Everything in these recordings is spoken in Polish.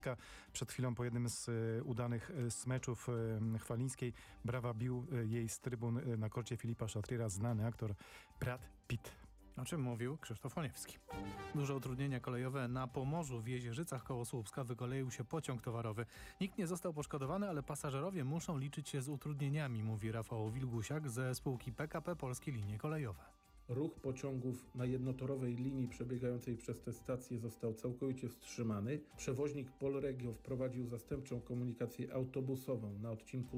Przed chwilą po jednym z udanych z meczów Chwalińskiej brawa bił jej z trybun na korcie Filipa Szatriera znany aktor Brad Pitt. O czym mówił Krzysztof Łoniewski. Duże utrudnienia kolejowe na Pomorzu w Jezierzycach koło Słupska wykoleił się pociąg towarowy. Nikt nie został poszkodowany, ale pasażerowie muszą liczyć się z utrudnieniami, mówi Rafał Wilgusiak ze spółki PKP Polskie Linie Kolejowe. Ruch pociągów na jednotorowej linii przebiegającej przez tę stację został całkowicie wstrzymany. Przewoźnik Polregio wprowadził zastępczą komunikację autobusową na odcinku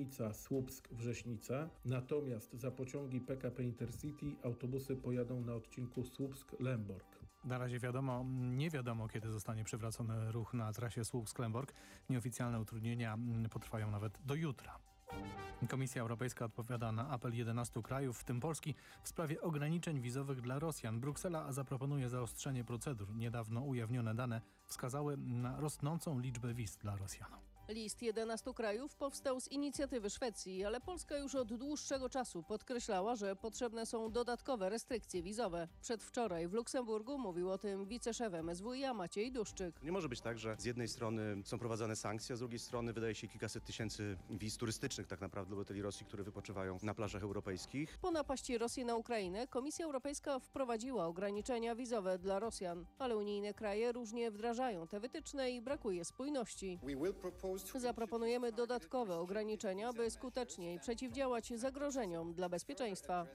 Damnica-Słupsk-Wrześnica. Natomiast za pociągi PKP Intercity autobusy pojadą na odcinku Słupsk-Lęborg. Na razie nie wiadomo, kiedy zostanie przywrócony ruch na trasie Słupsk-Lęborg. Nieoficjalne utrudnienia potrwają nawet do jutra. Komisja Europejska odpowiada na apel 11 krajów, w tym Polski, w sprawie ograniczeń wizowych dla Rosjan. Bruksela zaproponuje zaostrzenie procedur. Niedawno ujawnione dane wskazały na rosnącą liczbę wiz dla Rosjan. List 11 krajów powstał z inicjatywy Szwecji, ale Polska już od dłuższego czasu podkreślała, że potrzebne są dodatkowe restrykcje wizowe. Przedwczoraj w Luksemburgu mówił o tym wiceszef MSWiA Maciej Duszczyk. Nie może być tak, że z jednej strony są prowadzone sankcje, a z drugiej strony wydaje się kilkaset tysięcy wiz turystycznych tak naprawdę dla obywateli Rosji, które wypoczywają na plażach europejskich. Po napaści Rosji na Ukrainę Komisja Europejska wprowadziła ograniczenia wizowe dla Rosjan, ale unijne kraje różnie wdrażają te wytyczne i brakuje spójności. Zaproponujemy dodatkowe ograniczenia, by skuteczniej przeciwdziałać zagrożeniom dla bezpieczeństwa,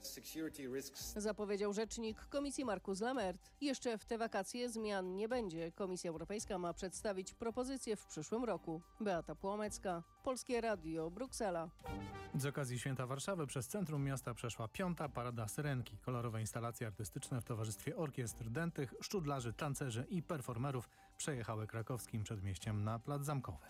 zapowiedział rzecznik Komisji Markus Lammert. Jeszcze w te wakacje zmian nie będzie. Komisja Europejska ma przedstawić propozycje w przyszłym roku. Beata Płomecka, Polskie Radio, Bruksela. Z okazji Święta Warszawy przez centrum miasta przeszła 5. Parada Syrenki. Kolorowe instalacje artystyczne w towarzystwie orkiestr dętych, szczudlarzy, tancerzy i performerów przejechały krakowskim przedmieściem na Plac Zamkowy.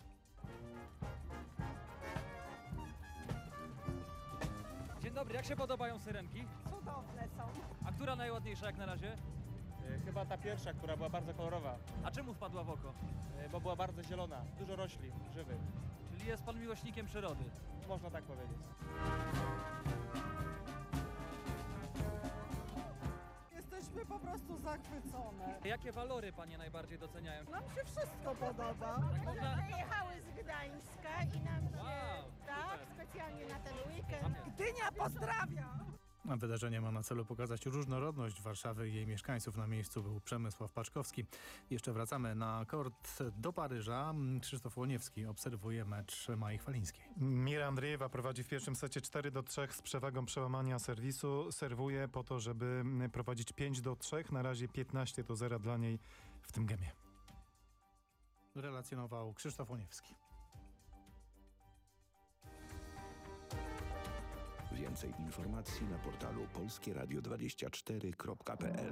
Dzień dobry, jak się podobają syrenki? Cudowne są. A która najładniejsza jak na razie? Chyba ta pierwsza, która była bardzo kolorowa, A czemu wpadła w oko? bo była bardzo zielona, dużo roślin żywych, Czyli jest pan miłośnikiem przyrody. można tak powiedzieć. Jesteśmy po prostu zachwycone. Jakie walory panie najbardziej doceniają? Nam się wszystko podoba. Tak można... Przyjechały z Gdańska i nam się, Wow, tak, super. specjalnie na ten weekend. Gdynia pozdrawia! Wydarzenie ma na celu pokazać różnorodność Warszawy i jej mieszkańców. Na miejscu był Przemysław Paczkowski. Jeszcze wracamy na kort do Paryża. Krzysztof Łoniewski obserwuje mecz Mai Chwalińskiej. Mira Andrzejewa prowadzi w pierwszym secie 4-3 z przewagą przełamania serwisu. Serwuje po to, żeby prowadzić 5-3. Na razie 15-0 dla niej w tym gemie. Relacjonował Krzysztof Łoniewski. Więcej informacji na portalu polskieradio24.pl.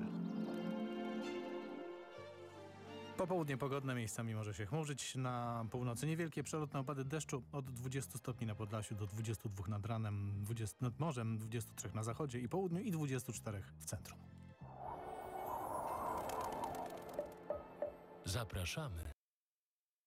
Popołudnie pogodne, miejscami może się chmurzyć. Na północy niewielkie przelotne opady deszczu od 20 stopni na Podlasiu do 22 nad ranem, 20 nad morzem, 23 na zachodzie i południu i 24 w centrum. Zapraszamy